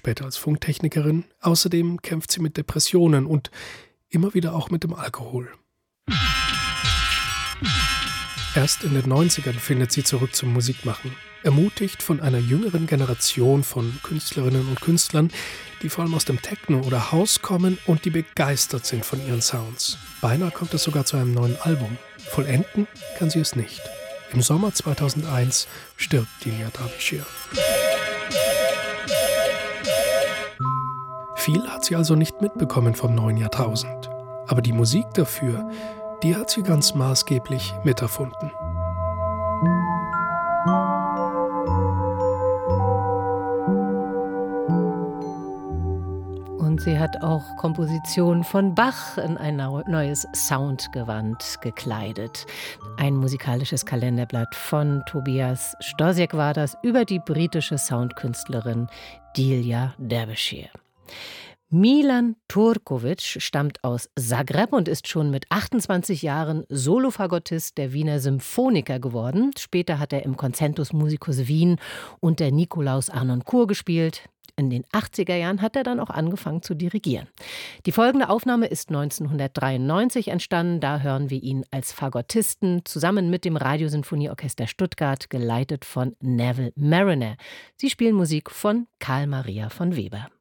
später als Funktechnikerin. Außerdem kämpft sie mit Depressionen und immer wieder auch mit dem Alkohol. Erst in den 90ern findet sie zurück zum Musikmachen. Ermutigt von einer jüngeren Generation von Künstlerinnen und Künstlern, die vor allem aus dem Techno oder House kommen und die begeistert sind von ihren Sounds. Beinahe kommt es sogar zu einem neuen Album. Vollenden kann sie es nicht. Im Sommer 2001 stirbt Delia Derbyshire. Viel hat sie also nicht mitbekommen vom neuen Jahrtausend. Aber die Musik dafür, die hat sie ganz maßgeblich miterfunden. Und sie hat auch Kompositionen von Bach in ein neues Soundgewand gekleidet. Ein musikalisches Kalenderblatt von Tobias Stosiek war das über die britische Soundkünstlerin Delia Derbyshire. Milan Turkovic stammt aus Zagreb und ist schon mit 28 Jahren Solofagottist der Wiener Symphoniker geworden. Später hat er im Concentus Musicus Wien und der Nikolaus Harnoncourt gespielt. In den 80er Jahren hat er dann auch angefangen zu dirigieren. Die folgende Aufnahme ist 1993 entstanden. Da hören wir ihn als Fagottisten zusammen mit dem Radiosinfonieorchester Stuttgart, geleitet von Neville Marriner. Sie spielen Musik von Carl Maria von Weber.